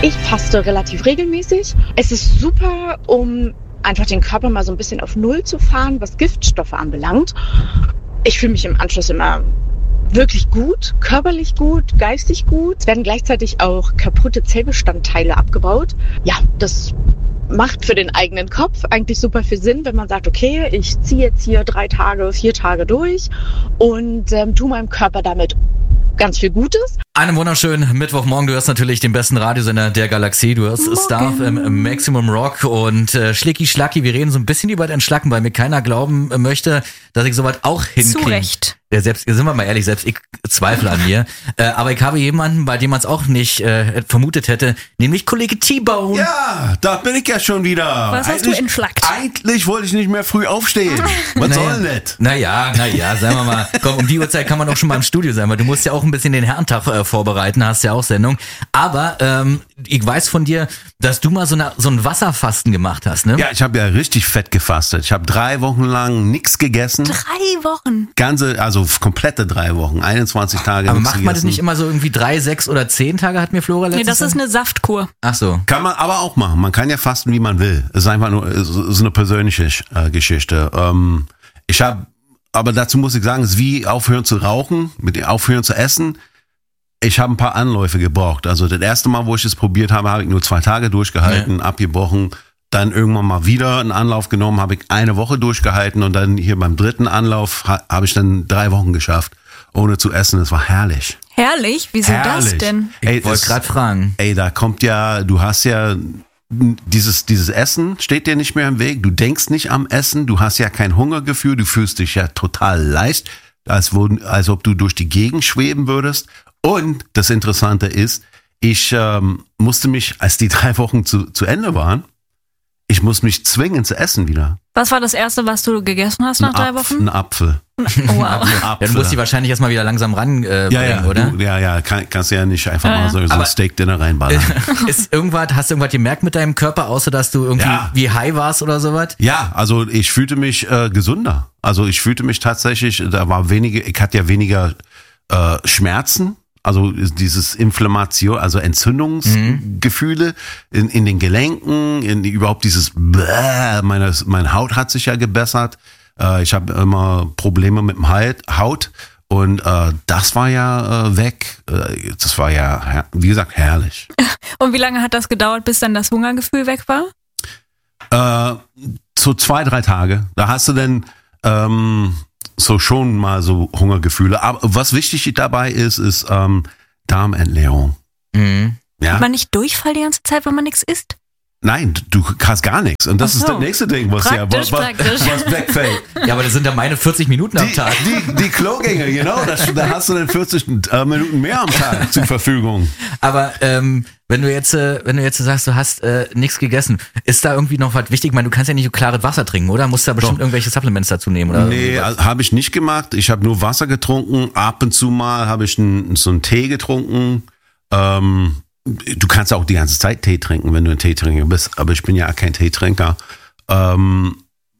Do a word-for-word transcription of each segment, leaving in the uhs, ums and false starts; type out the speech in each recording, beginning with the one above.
Ich faste relativ regelmäßig. Es ist super, um einfach den Körper mal so ein bisschen auf Null zu fahren, was Giftstoffe anbelangt. Ich fühle mich im Anschluss immer wirklich gut, körperlich gut, geistig gut. Es werden gleichzeitig auch kaputte Zellbestandteile abgebaut. Ja, das macht für den eigenen Kopf eigentlich super viel Sinn, wenn man sagt, okay, ich ziehe jetzt hier drei Tage, vier Tage durch und ähm, tue meinem Körper damit ganz viel Gutes. Einen wunderschönen Mittwochmorgen. Du hörst natürlich den besten Radiosender der Galaxie. Du hörst Star im Maximum Rock und äh, Schlicki Schlacki. Wir reden so ein bisschen über den Schlacken, weil mir keiner glauben möchte, dass ich sowas auch hinkriege. Zu Recht. Ja, selbst, sind wir mal ehrlich, selbst ich zweifle an mir. Äh, aber ich habe jemanden, bei dem man es auch nicht äh, vermutet hätte, nämlich Kollege T-Bone. Ja, da bin ich ja schon wieder. Was hast du entschlackt? Eigentlich wollte ich nicht mehr früh aufstehen. Was naja, soll denn das? Naja, naja, sagen wir mal, komm, um die Uhrzeit kann man auch schon mal im Studio sein, weil du musst ja auch ein bisschen den Herrentag äh, vorbereiten, hast ja auch Sendung. Aber ähm, ich weiß von dir, dass du mal so, eine, so ein Wasserfasten gemacht hast, ne? Ja, ich habe ja richtig fett gefastet. Ich habe drei Wochen lang nichts gegessen. Drei Wochen? Ganze, also komplette drei Wochen, einundzwanzig Tage. Aber macht man gegessen. das nicht immer so irgendwie drei, sechs oder zehn Tage, hat mir Flora letztes Nee, das ist eine Saftkur. Ach so. Kann man aber auch machen. Man kann ja fasten, wie man will. Es ist einfach nur es ist eine persönliche äh, Geschichte. Ähm, ich habe, aber dazu muss ich sagen, es ist wie aufhören zu rauchen, mit aufhören zu essen. Ich habe ein paar Anläufe gebraucht. Also das erste Mal, wo ich es probiert habe, habe ich nur zwei Tage durchgehalten, ja. abgebrochen. Dann irgendwann mal wieder einen Anlauf genommen, habe ich eine Woche durchgehalten und dann hier beim dritten Anlauf ha, habe ich dann drei Wochen geschafft, ohne zu essen. Es war herrlich. Herrlich? Wieso herrlich. das denn? Ich wollte gerade fragen. Ey, da kommt ja, du hast ja dieses, dieses Essen steht dir nicht mehr im Weg. Du denkst nicht am Essen, du hast ja kein Hungergefühl, du fühlst dich ja total leicht, als, wo, als ob du durch die Gegend schweben würdest. Und das Interessante ist, ich ähm, musste mich, als die drei Wochen zu, zu Ende waren, ich muss mich zwingen zu essen wieder. Was war das Erste, was du gegessen hast nach ein drei Apf- Wochen? Ein Apfel. Oh, wow. Ja, du musst die wahrscheinlich erstmal wieder langsam ran äh, ja, bringen, ja, oder? Du, ja, ja, kann, kannst du ja nicht einfach ja, mal so, so ein Steak-Dinner reinballern. Ist irgendwas, hast du irgendwas gemerkt mit deinem Körper, außer dass du irgendwie ja. wie high warst oder sowas? Ja, also ich fühlte mich äh, gesunder. Also ich fühlte mich tatsächlich, da war weniger, ich hatte ja weniger äh, Schmerzen. Also dieses Inflammation, also Entzündungsgefühle mhm. in, in den Gelenken, in überhaupt dieses Bäh, meine, meine Haut hat sich ja gebessert. Äh, ich habe immer Probleme mit dem Haut und äh, das war ja äh, weg. Äh, das war ja, wie gesagt, herrlich. Und wie lange hat das gedauert, bis dann das Hungergefühl weg war? Äh, so zwei, drei Tage. Da hast du dann ähm, so schon mal so Hungergefühle. Aber was wichtig dabei ist, ist ähm, Darmentleerung. Mhm. Ja? Hat man nicht Durchfall die ganze Zeit, wenn man nichts isst? Nein, du hast gar nichts. Und das Ach so. ist das nächste Ding, was, ja, was, was, was wegfällt. Ja, aber das sind ja meine vierzig Minuten am Die, Tag. die, die Klogänge, genau, das, da hast du dann vierzig äh, Minuten mehr am Tag zur Verfügung. Aber ähm, wenn du jetzt, äh, wenn du jetzt sagst, du hast äh, nichts gegessen, ist da irgendwie noch was wichtig? Ich meine, du kannst ja nicht so klares Wasser trinken, oder? Musst du da bestimmt Doch. irgendwelche Supplements dazu nehmen, oder? Nee, also, habe ich nicht gemacht. Ich habe nur Wasser getrunken. Ab und zu mal habe ich einen, so einen Tee getrunken. Ähm, Du kannst auch die ganze Zeit Tee trinken, wenn du ein Teetrinker bist, aber ich bin ja kein Teetrinker. Ähm,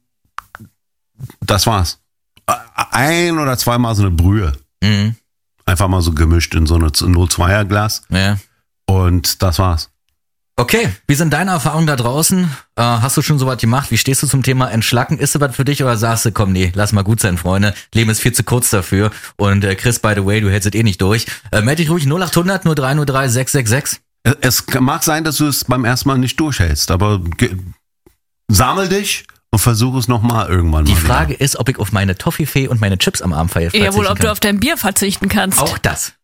das war's. Ein oder zweimal so eine Brühe. Mhm. Einfach mal so gemischt in so eine null Komma zweier Glas. Ja. Und das war's. Okay, wie sind deine Erfahrungen da draußen? Äh, hast du schon sowas gemacht? Wie stehst du zum Thema Entschlacken? Ist das was für dich oder sagst du, komm, nee, lass mal gut sein, Freunde. Leben ist viel zu kurz dafür. Und äh, Chris, by the way, du hältst es eh nicht durch. Äh, meld dich ruhig null acht hundert null drei null drei sechs sechs sechs. Es mag sein, dass du es beim ersten Mal nicht durchhältst, aber ge- sammel dich und versuch es nochmal irgendwann mal. Die Frage wieder. ist, ob ich auf meine Toffifee und meine Chips am Abend verzichten kann. Ja, wohl, ob du auf dein Bier verzichten kannst. Auch das.